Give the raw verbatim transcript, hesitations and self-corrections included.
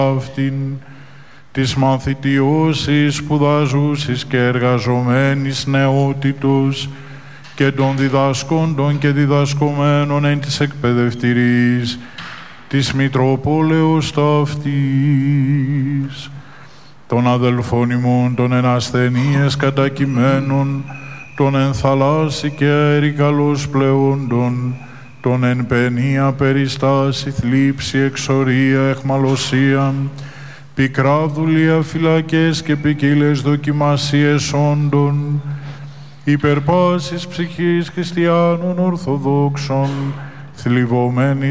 αυτήν, της μαθητιώσης, σπουδαζούσης και εργαζομένης νεότητος, και των διδασκόντων και διδασκομένων εν της εκπαιδευτηρής, της Μητροπόλεως ταύτης, των αδελφών ημών των εν ασθενείες κατακειμένων, των εν θαλάσσι και αέρι καλώς πλεόντων, των εν παινία περιστάση, θλίψη, εξορία, εχμαλωσία, πικρά δουλεία, φυλακές και ποικίλες δοκιμασίες όντων, υπερπάσης ψυχής χριστιανών ορθοδόξων, θλιβωμένη